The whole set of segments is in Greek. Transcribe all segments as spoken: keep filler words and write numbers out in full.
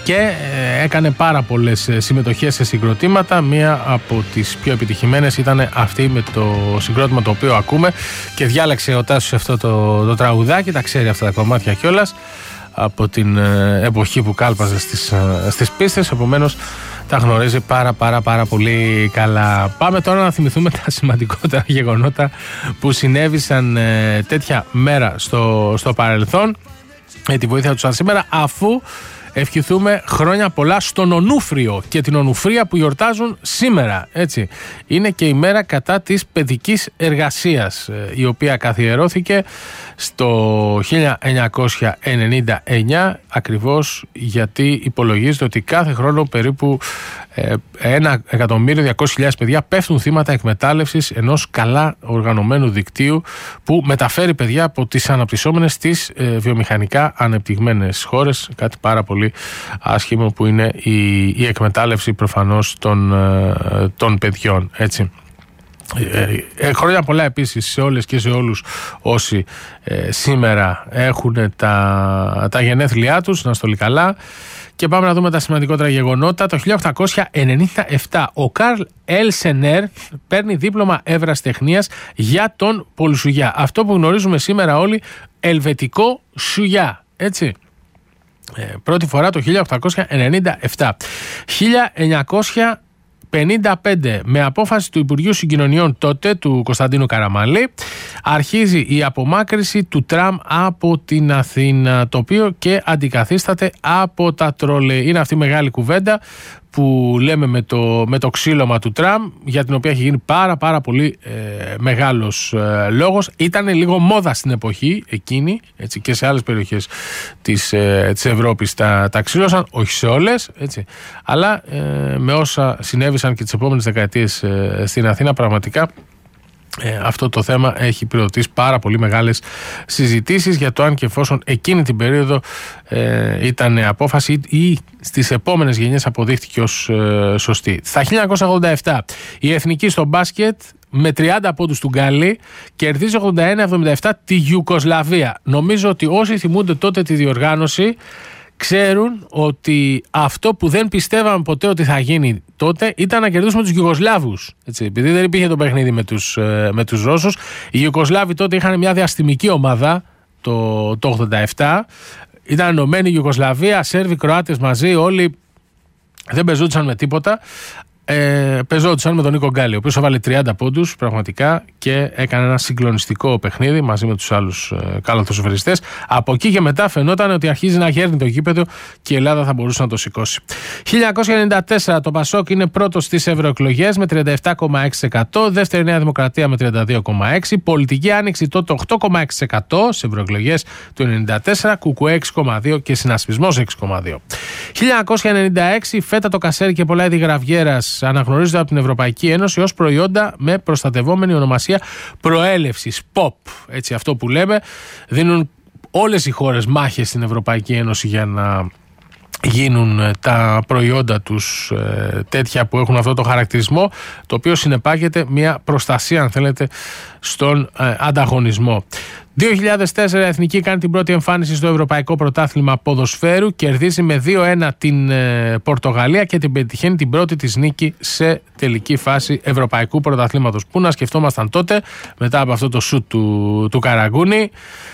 και έκανε πάρα πολλές συμμετοχές σε συγκροτήματα. Μία από τις πιο επιτυχημένες ήταν αυτή με το συγκρότημα το οποίο ακούμε, και διάλεξε ο Τάσος αυτό το, το τραγουδάκι. Τα ξέρει αυτά τα κομμάτια κιόλας από την εποχή που κάλπαζε στις, στις πίστες, επομένως τα γνωρίζει πάρα πάρα πάρα πολύ καλά. Πάμε τώρα να θυμηθούμε τα σημαντικότερα γεγονότα που συνέβησαν ε, τέτοια μέρα στο, στο παρελθόν, με τη βοήθεια του σαν σήμερα, αφού ευχηθούμε χρόνια πολλά στον Ονούφριο και την Ονουφρία που γιορτάζουν σήμερα. Έτσι. Είναι και η μέρα κατά της παιδικής εργασίας, η οποία καθιερώθηκε στο χίλια εννιακόσια ενενήντα εννιά, ακριβώς γιατί υπολογίζεται ότι κάθε χρόνο περίπου ένα εκατομμύριο διακόσιες χιλιάδες παιδιά πέφτουν θύματα εκμετάλλευσης ενός καλά οργανωμένου δικτύου που μεταφέρει παιδιά από τις αναπτυσσόμενες στις ε, βιομηχανικά ανεπτυγμένες χώρες. Κάτι πάρα πολύ άσχημο που είναι η, η εκμετάλλευση προφανώς των, ε, των παιδιών. Έτσι. Ε, ε, χρόνια πολλά επίσης σε όλες και σε όλους όσοι ε, σήμερα έχουν τα, τα γενέθλιά τους, να είστε όλοι καλά. Και πάμε να δούμε τα σημαντικότερα γεγονότα. Το χίλια οκτακόσια ενενήντα επτά ο Καρλ Ελσενέρ παίρνει δίπλωμα ευρεσιτεχνίας για τον πολυσουγιά. Αυτό που γνωρίζουμε σήμερα όλοι, ελβετικό σουγιά. Έτσι. Ε, πρώτη φορά το χίλια οκτακόσια ενενήντα επτά. χίλια εννιακόσια πενήντα πέντε, με απόφαση του Υπουργείου Συγκοινωνιών τότε, του Κωνσταντίνου Καραμανλή, αρχίζει η απομάκρυση του τραμ από την Αθήνα, το οποίο και αντικαθίσταται από τα τρόλεϊ. Είναι αυτή η μεγάλη κουβέντα που λέμε με το, με το ξύλωμα του τραμ, για την οποία έχει γίνει πάρα πάρα πολύ ε, μεγάλος ε, λόγος. Ήταν λίγο μόδα στην εποχή εκείνη, έτσι, και σε άλλες περιοχές της, ε, της Ευρώπης τα, τα ξύλωσαν, όχι σε όλες, έτσι, αλλά ε, με όσα συνέβησαν και τις επόμενες δεκαετίες ε, στην Αθήνα, πραγματικά Ε, αυτό το θέμα έχει πυροδοτήσει πάρα πολύ μεγάλες συζητήσεις για το αν και εφόσον εκείνη την περίοδο ε, ήταν απόφαση ή στις επόμενες γενιές αποδείχτηκε ως ε, σωστή. Στα χίλια εννιακόσια ογδόντα επτά η Εθνική στο μπάσκετ με τριάντα πόντους του Γκάλι κερδίζει ογδόντα ένα εβδομήντα επτά τη Ιουγκοσλαβία. Νομίζω ότι όσοι θυμούνται τότε τη διοργάνωση ξέρουν ότι αυτό που δεν πιστεύαμε ποτέ ότι θα γίνει τότε ήταν να κερδίσουμε τους Ιουγκοσλάβους. Έτσι, επειδή δεν υπήρχε το παιχνίδι με τους, με τους Ρώσους, οι Ιουγκοσλάβοι τότε είχαν μια διαστημική ομάδα το, το ογδόντα επτά. Ήταν ενωμένη η Ιουγκοσλαβία, Σέρβοι, Κροάτες μαζί, όλοι δεν πεζόντουσαν με τίποτα. Ε, πεζόντουσαν με τον Νίκο Γκάλι, ο οποίος έβαλε τριάντα πόντους πραγματικά και έκανε ένα συγκλονιστικό παιχνίδι μαζί με τους άλλους ε, καλαθοσφαιριστές. Από εκεί και μετά φαινόταν ότι αρχίζει να γέρνει το γήπεδο και η Ελλάδα θα μπορούσε να το σηκώσει. χίλια εννιακόσια ενενήντα τέσσερα το Πασόκ είναι πρώτος στις ευρωεκλογές με τριάντα επτά κόμμα έξι τοις εκατό, δεύτερη Νέα Δημοκρατία με τριάντα δύο κόμμα έξι τοις εκατό, Πολιτική Άνοιξη τότε οκτώ κόμμα έξι τοις εκατό στις ευρωεκλογές του ενενήντα τέσσερα, Κουκουέ έξι κόμμα δύο τοις εκατό και Συνασπισμός έξι κόμμα δύο τοις εκατό. χίλια εννιακόσια ενενήντα έξι φέτα, το κασέρι και πολλά είδη γραβιέρας αναγνωρίζονται από την Ευρωπαϊκή Ένωση ως προϊόντα με προστατευόμενη ονομασία προέλευσης, ποπ. Έτσι, αυτό που λέμε, δίνουν όλες οι χώρες μάχες στην Ευρωπαϊκή Ένωση για να γίνουν τα προϊόντα τους ε, τέτοια που έχουν αυτό το χαρακτηρισμό, το οποίο συνεπάγεται μια προστασία, αν θέλετε, στον ε, ανταγωνισμό. δύο χιλιάδες τέσσερα η Εθνική κάνει την πρώτη εμφάνιση στο Ευρωπαϊκό Πρωτάθλημα Ποδοσφαίρου, κερδίζει με δύο ένα την ε, Πορτογαλία και την πετυχαίνει την πρώτη της νίκη σε τελική φάση Ευρωπαϊκού Πρωταθλήματος. Πού να σκεφτόμασταν τότε, μετά από αυτό το σουτ του, του Καραγκούνη,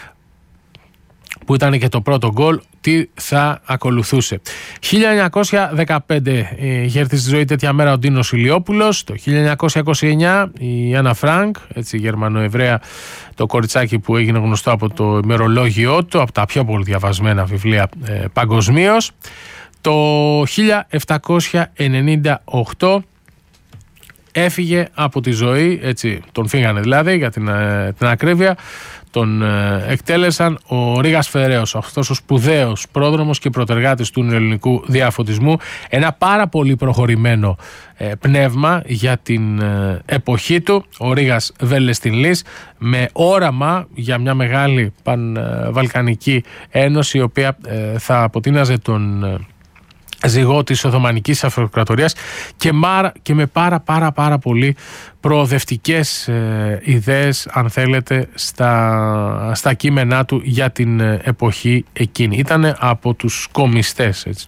που ήταν και το πρώτο γκολ, τι θα ακολουθούσε. χίλια εννιακόσια δεκαπέντε είχε έρθει στη ζωή τέτοια μέρα ο Ντίνος Ηλιόπουλος. Το χίλια εννιακόσια είκοσι εννιά η Άννα Φρανκ, έτσι Γερμανοεβραία, το κοριτσάκι που έγινε γνωστό από το ημερολόγιό του, από τα πιο πολύ διαβασμένα βιβλία ε, παγκοσμίως. Το χίλια επτακόσια ενενήντα οκτώ έφυγε από τη ζωή, έτσι τον φύγανε δηλαδή για την, ε, την ακρίβεια, τον ε, εκτέλεσαν ο Ρήγας Φεραίος, αυτός ο σπουδαίος πρόδρομος και πρωτεργάτης του ελληνικού διαφωτισμού, ένα πάρα πολύ προχωρημένο ε, πνεύμα για την ε, εποχή του, ο Ρήγας Βελεστινλής, με όραμα για μια μεγάλη πανβαλκανική ένωση, η οποία ε, θα αποτείναζε τον ε, ζυγό της Οθωμανικής Αυτοκρατορίας και, μάρα, και με πάρα πάρα πάρα πολύ προοδευτικές ε, ιδέες, αν θέλετε, στα, στα κείμενά του για την ε, εποχή εκείνη. Ήτανε από τους κομιστές, έτσι,